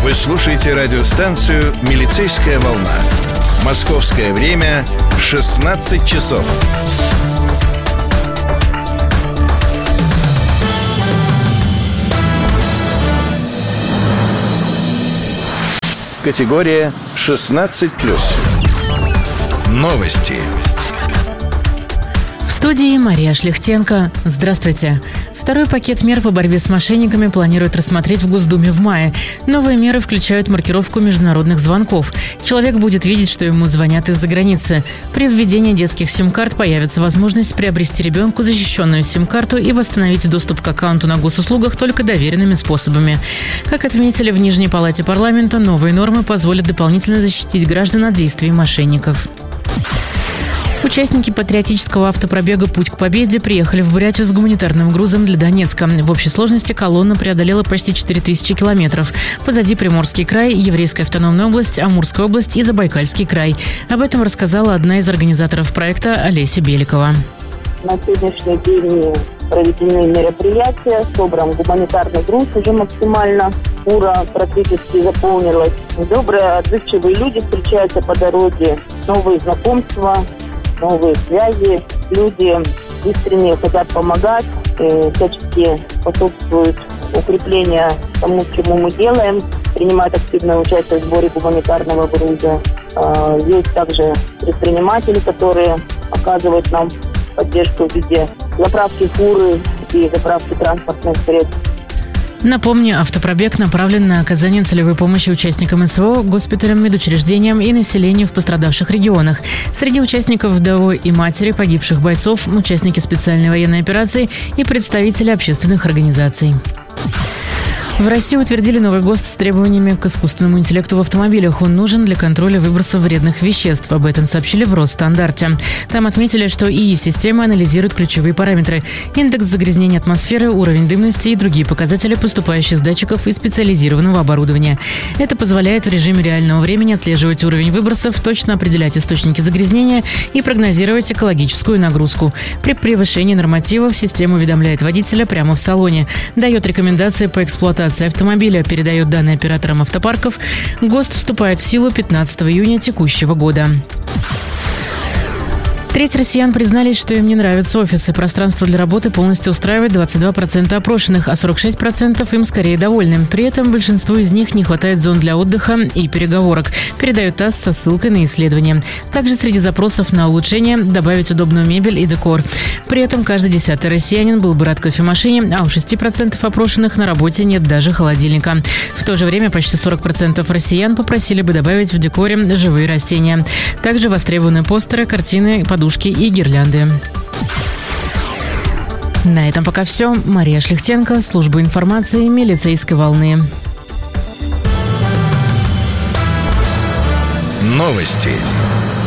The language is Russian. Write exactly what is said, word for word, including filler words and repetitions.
Вы слушаете радиостанцию «Милицейская волна». Московское время шестнадцать часов. Категория шестнадцать плюс. Новости. В студии Мария Шлихтенко. Здравствуйте. Второй пакет мер по борьбе с мошенниками планируют рассмотреть в Госдуме в мае. Новые меры включают маркировку международных звонков. Человек будет видеть, что ему звонят из-за границы. При введении детских сим-карт появится возможность приобрести ребенку защищенную сим-карту и восстановить доступ к аккаунту на госуслугах только доверенными способами. Как отметили в Нижней палате парламента, новые нормы позволят дополнительно защитить граждан от действий мошенников. Участники патриотического автопробега «Путь к победе» приехали в Бурятию с гуманитарным грузом для Донецка. В общей сложности колонна преодолела почти четыре тысячи километров. Позади Приморский край, Еврейская автономная область, Амурская область и Забайкальский край. Об этом рассказала одна из организаторов проекта Олеся Беликова. На сегодняшний день проведены мероприятия, собран гуманитарный груз уже максимально. Фура практически заполнилась. Добрые, отзывчивые люди встречаются по дороге, новые знакомства, новые связи. Люди искренне хотят помогать, всячески способствуют укреплению тому, чему мы делаем, принимают активное участие в сборе гуманитарного груза. Есть также предприниматели, которые оказывают нам поддержку в виде заправки фуры и заправки транспортных средств. Напомню, автопробег направлен на оказание целевой помощи участникам СВО, госпиталям, медучреждениям и населению в пострадавших регионах. Среди участников вдовы и матери погибших бойцов, участники специальной военной операции и представители общественных организаций. В России утвердили новый ГОСТ с требованиями к искусственному интеллекту в автомобилях. Он нужен для контроля выбросов вредных веществ. Об этом сообщили в Росстандарте. Там отметили, что ИИ-система анализирует ключевые параметры: индекс загрязнения атмосферы, уровень дымности и другие показатели, поступающие с датчиков и специализированного оборудования. Это позволяет в режиме реального времени отслеживать уровень выбросов, точно определять источники загрязнения и прогнозировать экологическую нагрузку. При превышении нормативов система уведомляет водителя прямо в салоне, дает рекомендации по эксплуатации автомобиля, передает данные операторам автопарков. ГОСТ вступает в силу пятнадцатого июня текущего года. Треть россиян признались, что им не нравятся офисы. Пространство для работы полностью устраивает двадцать два процента опрошенных, а сорок шесть процентов им скорее довольны. При этом большинству из них не хватает зон для отдыха и переговорок, передает ТАСС со ссылкой на исследование. Также среди запросов на улучшение добавить удобную мебель и декор. При этом каждый десятый россиянин был бы рад кофемашине, а у шести процентов опрошенных на работе нет даже холодильника. В то же время почти сорок процентов россиян попросили бы добавить в декоре живые растения. Также востребованы постеры, картины, подушки и гирлянды. На этом пока все. Мария Шлихтенко, служба информации «Милицейской волны». Новости.